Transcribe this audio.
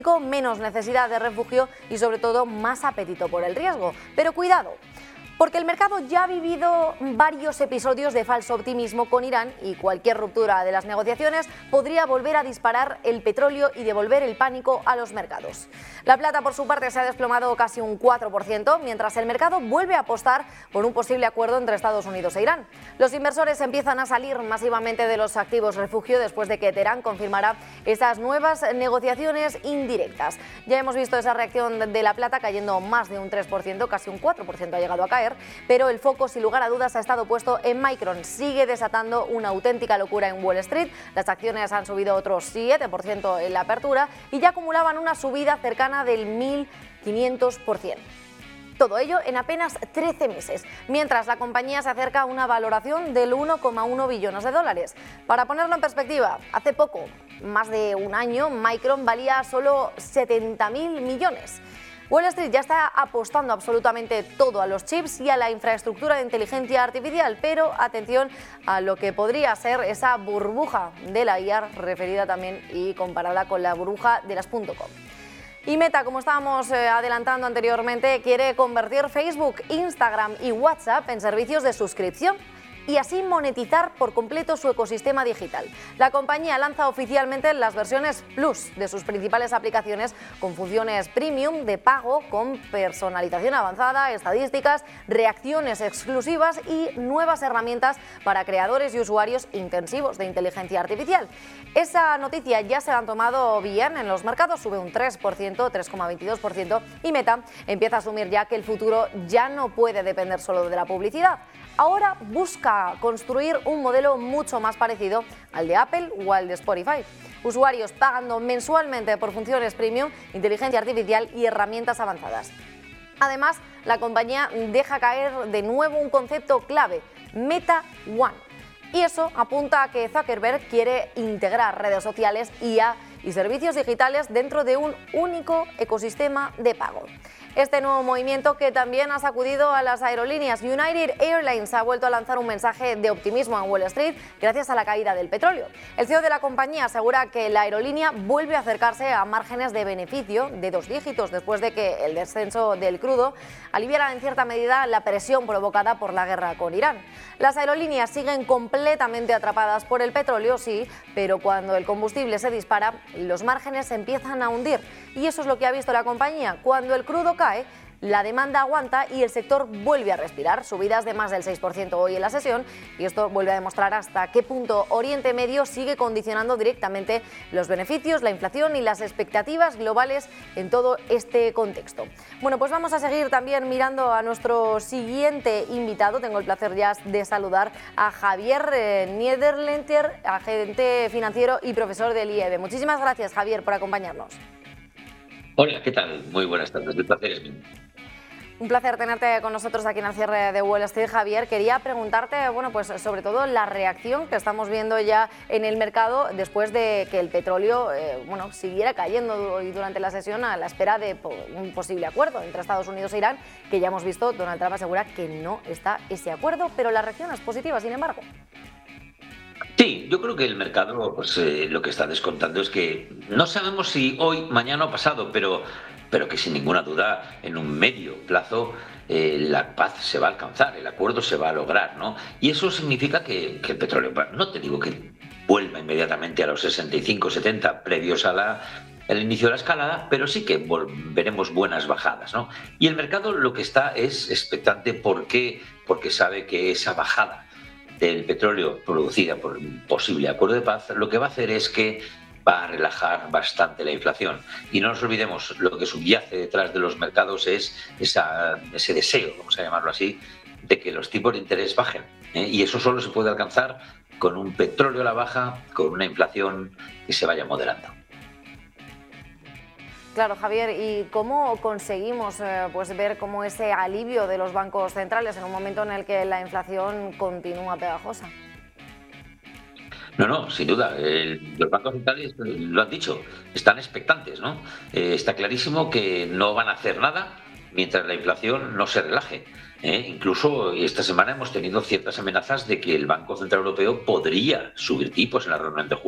menos necesidad de refugio y sobre todo más apetito por el riesgo. Pero cuidado, porque el mercado ya ha vivido varios episodios de falso optimismo con Irán y cualquier ruptura de las negociaciones podría volver a disparar el petróleo y devolver el pánico a los mercados. La plata, por su parte, se ha desplomado casi un 4%, mientras el mercado vuelve a apostar por un posible acuerdo entre Estados Unidos e Irán. Los inversores empiezan a salir masivamente de los activos refugio después de que Teherán confirmara esas nuevas negociaciones indirectas. Ya hemos visto esa reacción de la plata cayendo más de un 3%, casi un 4% ha llegado a caer, pero el foco, sin lugar a dudas, ha estado puesto en Micron. Sigue desatando una auténtica locura en Wall Street. Las acciones han subido otro 7% en la apertura y ya acumulaban una subida cercana del 1.500%. Todo ello en apenas 13 meses, mientras la compañía se acerca a una valoración del 1,1 billones de dólares. Para ponerlo en perspectiva, hace poco, más de un año, Micron valía solo 70.000 millones. Wall Street ya está apostando absolutamente todo a los chips y a la infraestructura de inteligencia artificial, pero atención a lo que podría ser esa burbuja de la IA, referida también y comparada con la burbuja de las .com. Y Meta, como estábamos adelantando anteriormente, quiere convertir Facebook, Instagram y WhatsApp en servicios de suscripción y así monetizar por completo su ecosistema digital. La compañía lanza oficialmente las versiones Plus de sus principales aplicaciones con funciones premium de pago, con personalización avanzada, estadísticas, reacciones exclusivas y nuevas herramientas para creadores y usuarios intensivos de inteligencia artificial. Esa noticia ya se la han tomado bien en los mercados, sube un 3%, 3,22%, y Meta empieza a asumir ya que el futuro ya no puede depender solo de la publicidad. Ahora busca construir un modelo mucho más parecido al de Apple o al de Spotify. Usuarios pagando mensualmente por funciones premium, inteligencia artificial y herramientas avanzadas. Además, la compañía deja caer de nuevo un concepto clave, Meta One. Y eso apunta a que Zuckerberg quiere integrar redes sociales, IA y servicios digitales dentro de un único ecosistema de pago. Este nuevo movimiento, que también ha sacudido a las aerolíneas, United Airlines ha vuelto a lanzar un mensaje de optimismo en Wall Street gracias a la caída del petróleo. El CEO de la compañía asegura que la aerolínea vuelve a acercarse a márgenes de beneficio de 2 dígitos después de que el descenso del crudo aliviara en cierta medida la presión provocada por la guerra con Irán. Las aerolíneas siguen completamente atrapadas por el petróleo, sí, pero cuando el combustible se dispara, los márgenes se empiezan a hundir. Y eso es lo que ha visto la compañía. Cuando el crudo cae, la demanda aguanta y el sector vuelve a respirar. Subidas de más del 6% hoy en la sesión, y esto vuelve a demostrar hasta qué punto Oriente Medio sigue condicionando directamente los beneficios, la inflación y las expectativas globales en todo este contexto. Bueno, pues vamos a seguir también mirando a nuestro siguiente invitado. Tengo el placer ya de saludar a Javier Niederlenter, agente financiero y profesor del IEB. Muchísimas gracias, Javier, por acompañarnos. Hola, ¿qué tal? Muy buenas tardes, el placer es mío. Un placer tenerte con nosotros aquí en el cierre de Wall Street, Javier. Quería preguntarte, bueno, pues sobre todo la reacción que estamos viendo ya en el mercado después de que el petróleo, siguiera cayendo y durante la sesión a la espera de un posible acuerdo entre Estados Unidos e Irán, que ya hemos visto, Donald Trump asegura que no está ese acuerdo, pero la reacción es positiva, sin embargo. Sí, yo creo que el mercado lo que está descontando es que no sabemos si hoy, mañana o pasado, pero que sin ninguna duda en un medio plazo la paz se va a alcanzar, el acuerdo se va a lograr, ¿no? Y eso significa que el petróleo, no te digo que vuelva inmediatamente a los 65, 70 previos al inicio de la escalada, pero sí que veremos buenas bajadas, ¿no? Y el mercado lo que está es expectante porque sabe que esa bajada del petróleo producida por un posible acuerdo de paz, lo que va a hacer es que va a relajar bastante la inflación. Y no nos olvidemos, lo que subyace detrás de los mercados es ese deseo, vamos a llamarlo así, de que los tipos de interés bajen. Y eso solo se puede alcanzar con un petróleo a la baja, con una inflación que se vaya moderando. Claro, Javier, ¿y cómo conseguimos ver cómo ese alivio de los bancos centrales en un momento en el que la inflación continúa pegajosa? No, sin duda. Los bancos centrales lo han dicho, están expectantes, ¿no? Está clarísimo que no van a hacer nada mientras la inflación no se relaje. Incluso esta semana hemos tenido ciertas amenazas de que el Banco Central Europeo podría subir tipos en la reunión de julio.